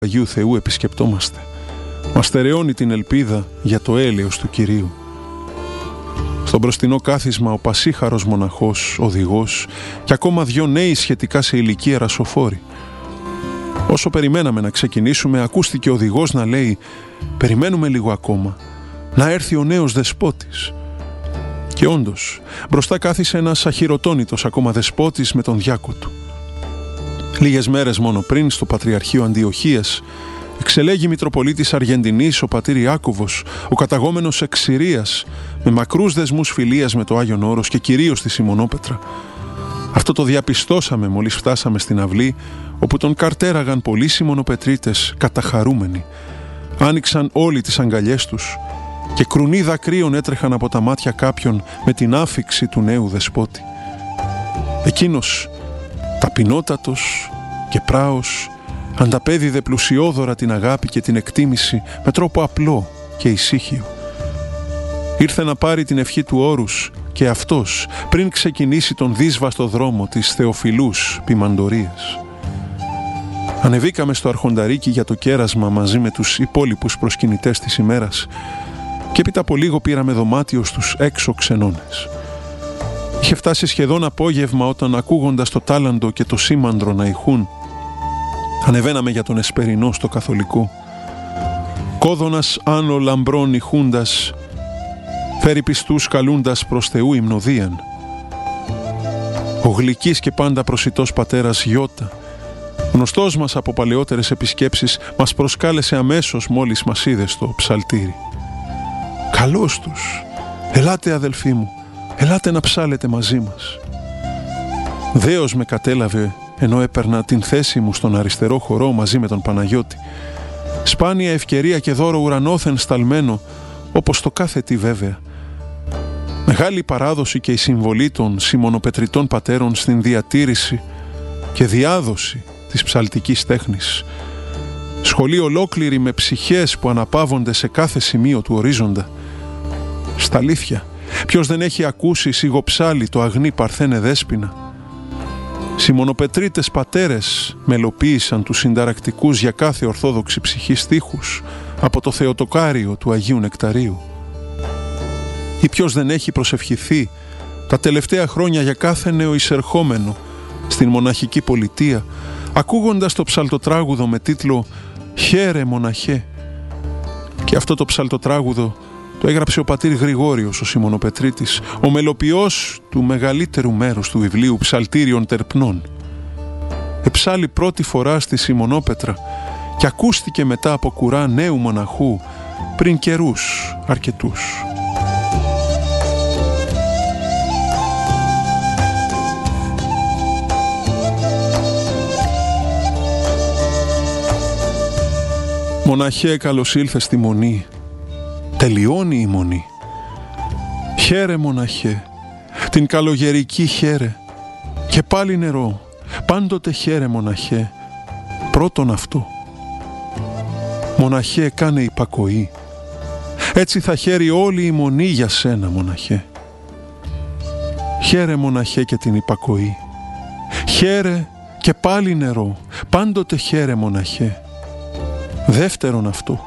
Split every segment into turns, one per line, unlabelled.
Αγίου Θεού επισκεπτόμαστε. Μας στερεώνει την ελπίδα για το έλεος του Κυρίου. Στο μπροστινό κάθισμα ο πασίχαρος μοναχός, οδηγός και ακόμα 2 νέοι σχετικά σε ηλικία ρασοφόροι. Όσο περιμέναμε να ξεκινήσουμε, ακούστηκε ο οδηγός να λέει «Περιμένουμε λίγο ακόμα, να έρθει ο νέος δεσπότης». Και όντως, μπροστά κάθισε ένας αχυρωτώνητος ακόμα δεσπότης με τον διάκο του. Λίγες μέρες μόνο πριν, στο Πατριαρχείο Αντιοχίας, εξελέγει Μητροπολίτης Αργεντινής ο πατήρ Ιάκωβος, ο καταγόμενος εξ Συρίας, με μακρούς δεσμούς φιλίας με το Άγιον Όρος και κυρίως τη Σιμωνόπετρα. Αυτό το διαπιστώσαμε μόλις φτάσαμε στην αυλή, όπου τον καρτέραγαν πολλοί Σιμωνοπετρίτες καταχαρούμενοι. Άνοιξαν όλοι τις αγκαλιές τους και κρουνοί δακρύων έτρεχαν από τα μάτια κάποιων με την άφιξη του νέου δεσπότη. Εκείνος, ταπεινότατος και πράος, ανταπέδιδε πλουσιόδωρα την αγάπη και την εκτίμηση με τρόπο απλό και ησύχιο. Ήρθε να πάρει την ευχή του όρους και αυτός πριν ξεκινήσει τον δύσβαστο δρόμο της Θεοφιλούς ποιμαντορίας. Ανεβήκαμε στο αρχονταρίκι για το κέρασμα μαζί με τους υπόλοιπους προσκυνητές της ημέρας και έπειτα από λίγο πήραμε δωμάτιο στους έξω ξενώνες. Είχε φτάσει σχεδόν απόγευμα όταν, ακούγοντας το τάλαντο και το σήμαντρο να ηχούν, ανεβαίναμε για τον Εσπερινό στο Καθολικό. Κόδωνας άνω λαμπρών ηχούντας, φέρει πιστούς καλούντας προς Θεού υμνοδίαν. Ο γλυκής και πάντα προσιτός πατέρας Γιώτα, γνωστός μας από παλαιότερες επισκέψεις, μας προσκάλεσε αμέσως μόλις μας είδε στο ψαλτήρι. «Καλώς τους! Ελάτε αδελφοί μου! Ελάτε να ψάλετε μαζί μας». Δέος με κατέλαβε ενώ έπαιρνα την θέση μου στον αριστερό χορό μαζί με τον Παναγιώτη. Σπάνια ευκαιρία και δώρο ουρανόθεν σταλμένο, όπως το κάθε τι βέβαια. Μεγάλη παράδοση και η συμβολή των Σιμωνοπετριτών πατέρων στην διατήρηση και διάδοση της ψαλτικής τέχνης. Σχολή ολόκληρη με ψυχές που αναπαύονται σε κάθε σημείο του ορίζοντα. Στα αλήθεια, ποιος δεν έχει ακούσει σιγοψάλι το αγνή Παρθένε Δέσποινα. Σιμωνοπετρίτες πατέρες μελοποίησαν τους συνταρακτικούς για κάθε ορθόδοξη ψυχή στίχους από το Θεοτοκάριο του Αγίου Νεκταρίου. Ή ποιος δεν έχει προσευχηθεί τα τελευταία χρόνια για κάθε νεοεισερχόμενο στην μοναχική πολιτεία, ακούγοντας το ψαλτοτράγουδο με τίτλο «Χαίρε μοναχέ». Και αυτό το ψαλτοτράγουδο το έγραψε ο πατήρ Γρηγόριος ο Σιμωνοπετρίτης, ο μελοποιός του μεγαλύτερου μέρους του βιβλίου Ψαλτήριων Τερπνών. Εψάλει πρώτη φορά στη Σιμωνόπετρα και ακούστηκε μετά από κουρά νέου μοναχού πριν καιρούς αρκετούς. Μοναχέ, καλώς ήλθες στη μονή. Τελειώνει η μονή. Χαίρε μοναχέ, την καλογερική χαίρε. Και πάλι νερό, πάντοτε χαίρε μοναχέ. Πρώτον αυτό. Μοναχέ, κάνε υπακοή. Έτσι θα χαίρει όλη η μονή για σένα μοναχέ. Χαίρε μοναχέ και την υπακοή. Χαίρε και πάλι νερό, πάντοτε χαίρε μοναχέ. Δεύτερον αυτό.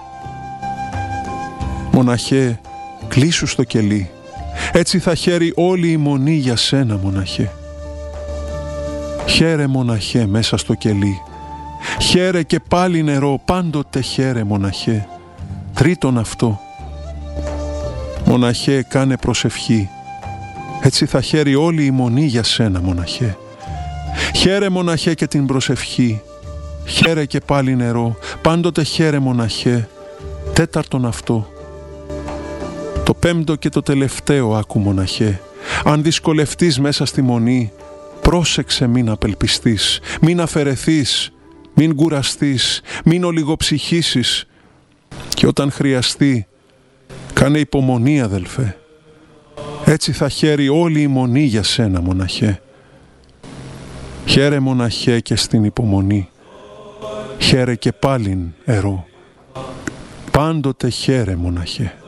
Μοναχέ, κλείσου στο κελί. Έτσι θα χαίρει όλη η μονή για σένα μοναχέ. Χαίρε μοναχέ μέσα στο κελί. Χαίρε και πάλι νερό, πάντοτε χαίρε μοναχέ. Τρίτον αυτό. Μοναχέ, κάνε προσευχή. Έτσι θα χαίρει όλη η μονή για σένα μοναχέ. Χαίρε μοναχέ και την προσευχή. Χαίρε και πάλι νερό, πάντοτε χαίρε μοναχέ. Τέταρτον αυτό. Το πέμπτο και το τελευταίο άκου μοναχέ. Αν δυσκολευτείς μέσα στη μονή, πρόσεξε μην απελπιστείς, μην αφαιρεθείς, μην κουραστείς, μην ολιγοψυχήσεις. Και όταν χρειαστεί, κάνε υπομονή αδελφέ. Έτσι θα χαίρει όλη η μονή για σένα μοναχέ. Χαίρε μοναχέ και στην υπομονή. Χαίρε και πάλιν ερώ. Πάντοτε χαίρε μοναχέ.